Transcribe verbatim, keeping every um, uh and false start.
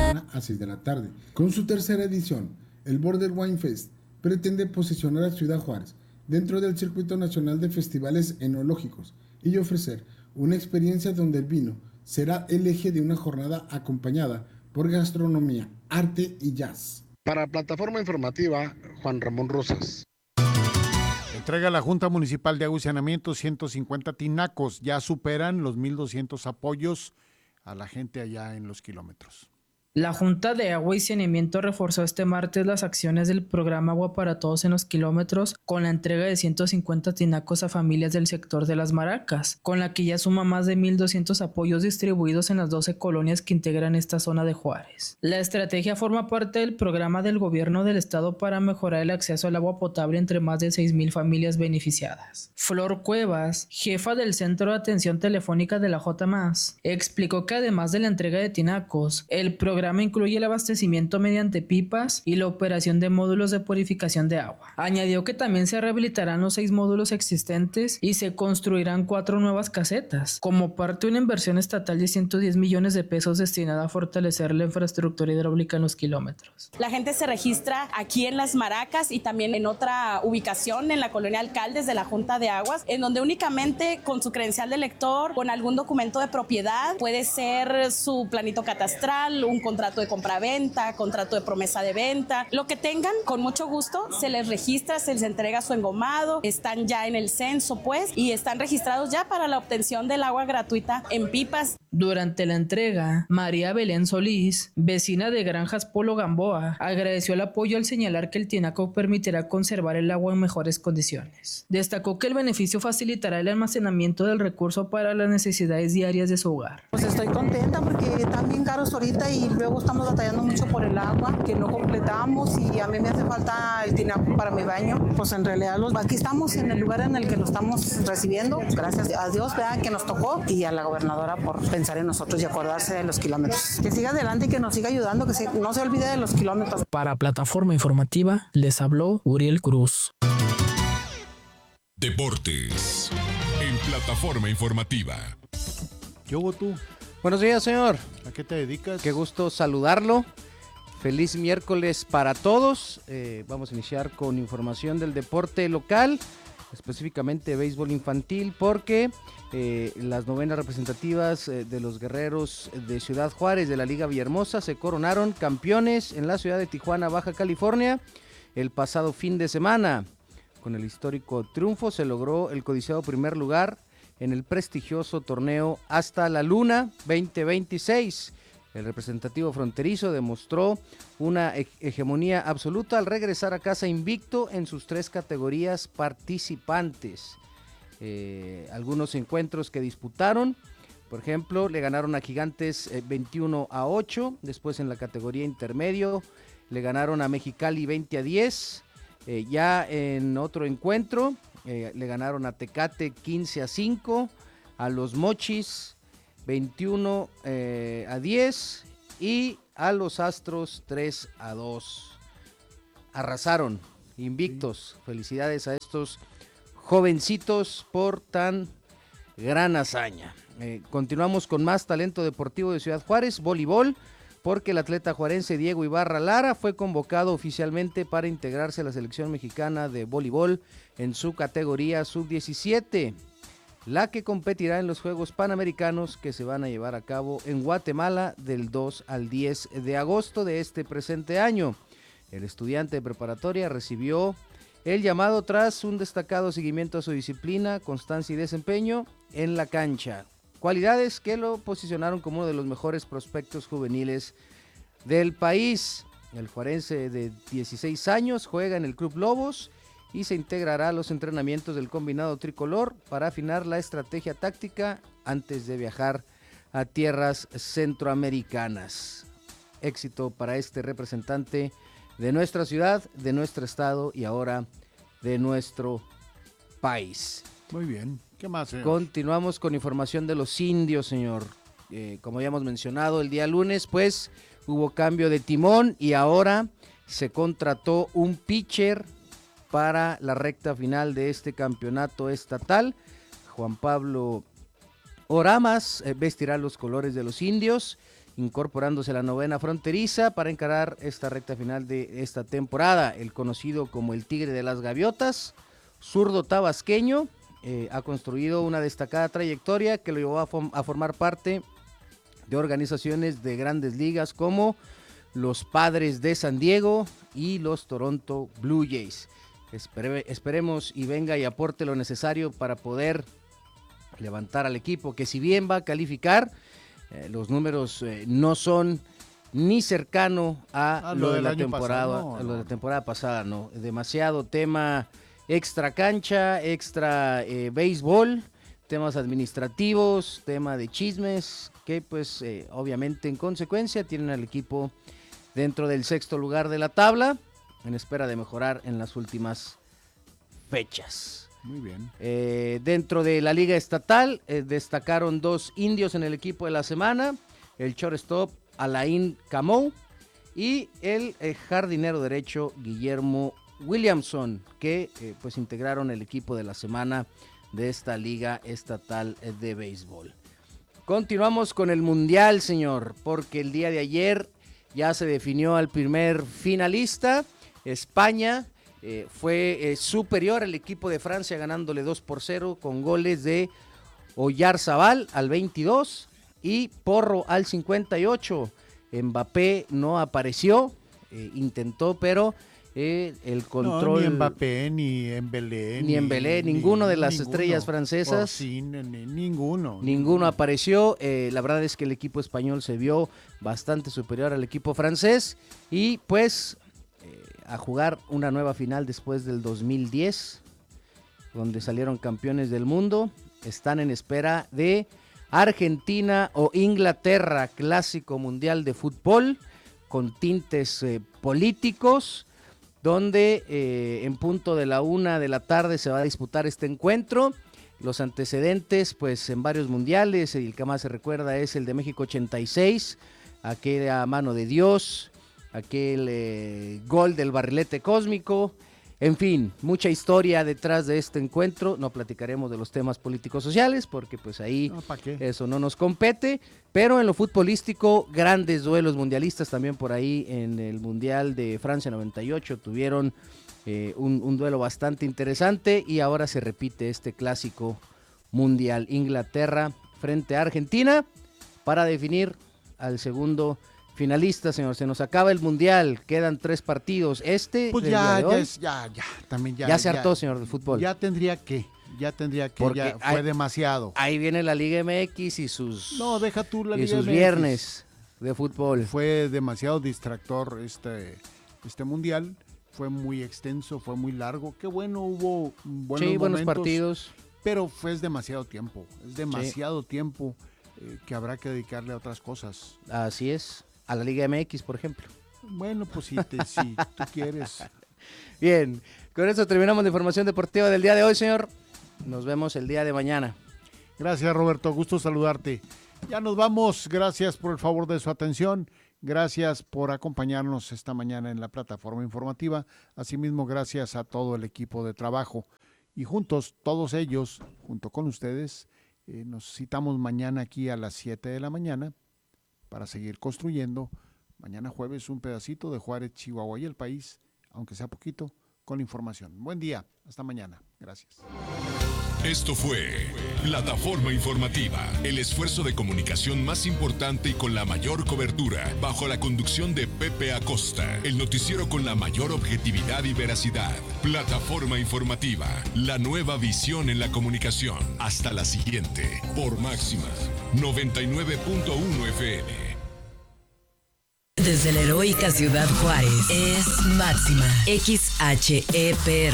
mañana a seis de la tarde. Con su tercera edición, el Border Wine Fest pretende posicionar a Ciudad Juárez dentro del circuito nacional de festivales enológicos y ofrecer una experiencia donde el vino será el eje de una jornada acompañada por gastronomía, arte y jazz. Para Plataforma Informativa, Juan Ramón Rosas. Entrega la Junta Municipal de Agua y Saneamiento ciento cincuenta tinacos. Ya superan los mil doscientos apoyos a la gente allá en los kilómetros. La Junta de Agua y Saneamiento reforzó este martes las acciones del programa Agua para Todos en los kilómetros con la entrega de ciento cincuenta tinacos a familias del sector de Las Maracas, con la que ya suma más de mil doscientos apoyos distribuidos en las doce colonias que integran esta zona de Juárez. La estrategia forma parte del programa del gobierno del estado para mejorar el acceso al agua potable entre más de seis mil familias beneficiadas. Flor Cuevas, jefa del Centro de Atención Telefónica de la J M A S, explicó que además de la entrega de tinacos, el programa El programa incluye el abastecimiento mediante pipas y la operación de módulos de purificación de agua. Añadió que también se rehabilitarán los seis módulos existentes y se construirán cuatro nuevas casetas, como parte de una inversión estatal de ciento diez millones de pesos destinada a fortalecer la infraestructura hidráulica en los kilómetros. La gente se registra aquí en Las Maracas y también en otra ubicación en la colonia Alcaldes de la Junta de Aguas, en donde únicamente con su credencial de lector, con algún documento de propiedad, puede ser su planito catastral, un contrato de compraventa, contrato de promesa de venta, lo que tengan, con mucho gusto se les registra, se les entrega su engomado, están ya en el censo pues y están registrados ya para la obtención del agua gratuita en pipas. Durante la entrega, María Belén Solís, vecina de Granjas Polo Gamboa, agradeció el apoyo al señalar que el tinaco permitirá conservar el agua en mejores condiciones. Destacó que el beneficio facilitará el almacenamiento del recurso para las necesidades diarias de su hogar. Pues estoy contenta porque están bien caros ahorita y luego estamos batallando mucho por el agua que no completamos y a mí me hace falta el tinaco para mi baño. Pues en realidad los, aquí estamos en el lugar en el que lo estamos recibiendo. Gracias a Dios, vean que nos tocó y a la gobernadora por pensar en nosotros y acordarse de los kilómetros. Que siga adelante y que nos siga ayudando, que se, no se olvide de los kilómetros. Para Plataforma Informativa les habló Uriel Cruz. Deportes en Plataforma Informativa. ¿Qué hubo tú? Buenos días, señor. ¿A qué te dedicas? Qué gusto saludarlo. Feliz miércoles para todos. Eh, vamos a iniciar con información del deporte local, específicamente béisbol infantil, porque eh, las novenas representativas eh, de los guerreros de Ciudad Juárez de la Liga Villahermosa se coronaron campeones en la ciudad de Tijuana, Baja California, el pasado fin de semana. Con el histórico triunfo se logró el codiciado primer lugar en el prestigioso torneo Hasta la Luna veinte veintiséis. El representativo fronterizo demostró una hegemonía absoluta al regresar a casa invicto en sus tres categorías participantes. Eh, algunos encuentros que disputaron, por ejemplo, le ganaron a Gigantes eh, veintiuno a ocho, después en la categoría intermedio le ganaron a Mexicali veinte a diez, eh, ya en otro encuentro eh, le ganaron a Tecate quince a cinco, a los Mochis veintiuno eh, a diez y a los Astros tres a dos. Arrasaron, invictos. Felicidades a estos jovencitos por tan gran hazaña. Eh, continuamos con más talento deportivo de Ciudad Juárez, voleibol, porque el atleta juarense Diego Ibarra Lara fue convocado oficialmente para integrarse a la selección mexicana de voleibol en su categoría sub diecisiete. La que competirá en los Juegos Panamericanos que se van a llevar a cabo en Guatemala del dos al diez de agosto de este presente año. El estudiante de preparatoria recibió el llamado tras un destacado seguimiento a su disciplina, constancia y desempeño en la cancha. Cualidades que lo posicionaron como uno de los mejores prospectos juveniles del país. El juarense de dieciséis años juega en el Club Lobos y se integrará a los entrenamientos del combinado tricolor para afinar la estrategia táctica antes de viajar a tierras centroamericanas. Éxito para este representante de nuestra ciudad, de nuestro estado y ahora de nuestro país. Muy bien. ¿Qué más, señor? Continuamos con información de los indios, señor. Eh, como habíamos mencionado el día lunes, pues hubo cambio de timón y ahora se contrató un pitcher para la recta final de este campeonato estatal. Juan Pablo Oramas eh, vestirá los colores de los indios, incorporándose a la novena fronteriza para encarar esta recta final de esta temporada. El conocido como el Tigre de las Gaviotas, zurdo tabasqueño, eh, ha construido una destacada trayectoria que lo llevó a, fom- a formar parte de organizaciones de grandes ligas como los Padres de San Diego y los Toronto Blue Jays. Espere- esperemos y venga y aporte lo necesario para poder levantar al equipo, que si bien va a calificar, eh, los números eh, no son ni cercano a Ah, lo, lo de del la año temporada, pasado, no, a lo de la no. temporada pasada, no. Demasiado tema extra cancha, extra eh, béisbol, temas administrativos, tema de chismes, que pues eh, obviamente en consecuencia tienen al equipo dentro del sexto lugar de la tabla, en espera de mejorar en las últimas fechas. Muy bien. Eh, dentro de la liga estatal eh, destacaron dos indios en el equipo de la semana, el shortstop Alain Camou y el eh, jardinero derecho Guillermo Williamson, que eh, pues integraron el equipo de la semana de esta liga estatal eh, de béisbol. Continuamos con el mundial, señor, porque el día de ayer ya se definió al primer finalista. España eh, fue eh, superior al equipo de Francia, ganándole dos por cero con goles de Oyarzabal al veintidós y Porro al cincuenta y ocho. Mbappé no apareció, eh, intentó, pero eh, el control... No, ni Mbappé, ni Embelé. Ni Embelé, ninguno de las ninguno. estrellas francesas. Orsini, ni- ninguno. Ninguno apareció. Eh, la verdad es que el equipo español se vio bastante superior al equipo francés. Y pues eh, a jugar una nueva final después del dos mil diez, donde salieron campeones del mundo. Están en espera de Argentina o Inglaterra, clásico mundial de fútbol con tintes eh, políticos, donde eh, en punto de la una de la tarde se va a disputar este encuentro. Los antecedentes, pues en varios mundiales, el que más se recuerda es el de México ochenta y seis, aquella mano de Dios, aquel eh, gol del barrilete cósmico, en fin, mucha historia detrás de este encuentro. No platicaremos de los temas políticos sociales porque pues ahí No, ¿pa' qué? eso no nos compete, pero en lo futbolístico, grandes duelos mundialistas también por ahí. En el Mundial de Francia noventa y ocho tuvieron eh, un, un duelo bastante interesante y ahora se repite este clásico mundial, Inglaterra frente a Argentina, para definir al segundo finalista, señor. Se nos acaba el mundial, quedan tres partidos. Este Pues del ya, día de ya, hoy, es- ya, ya, también ya. ya se hartó, señor, del fútbol. Ya tendría que, ya tendría que, Porque ya fue hay- demasiado. Ahí viene la Liga M X y sus, No, deja tú la y Liga sus M X. viernes de fútbol. Fue demasiado distractor este, este mundial. Fue muy extenso, fue muy largo. Qué bueno, hubo buenos Sí, buenos momentos, partidos. pero fue es demasiado tiempo. Es demasiado tiempo eh, que habrá que dedicarle a otras cosas. Así es. A la Liga M X, por ejemplo. Bueno, pues si, te, si tú quieres. Bien, con eso terminamos la información deportiva del día de hoy, señor. Nos vemos el día de mañana. Gracias, Roberto. Gusto saludarte. Ya nos vamos. Gracias por el favor de su atención. Gracias por acompañarnos esta mañana en la plataforma informativa. Asimismo, gracias a todo el equipo de trabajo. Y juntos, todos ellos, junto con ustedes, eh, nos citamos mañana aquí a las siete de la mañana para seguir construyendo. Mañana jueves un pedacito de Juárez, Chihuahua y el país, aunque sea poquito, con información. Buen día. Hasta mañana. Gracias. Esto fue Plataforma Informativa, el esfuerzo de comunicación más importante y con la mayor cobertura, bajo la conducción de Pepe Acosta, el noticiero con la mayor objetividad y veracidad. Plataforma Informativa, la nueva visión en la comunicación. Hasta la siguiente, por Máxima noventa y nueve punto uno F M. Desde la heroica ciudad Juárez es Máxima X H E P R.